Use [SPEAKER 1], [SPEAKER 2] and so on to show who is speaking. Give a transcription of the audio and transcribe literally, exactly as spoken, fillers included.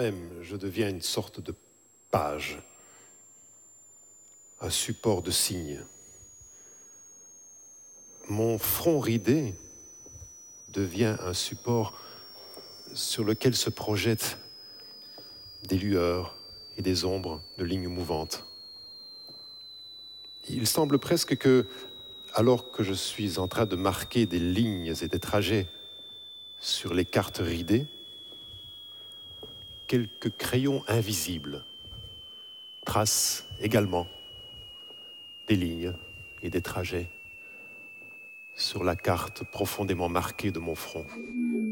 [SPEAKER 1] moi-même, je deviens une sorte de page, un support de signes. Mon front ridé devient un support sur lequel se projettent des lueurs et des ombres de lignes mouvantes. Il semble presque que, alors que je suis en train de marquer des lignes et des trajets sur les cartes ridées, quelques crayons invisibles tracent également des lignes et des trajets sur la carte profondément marquée de mon front.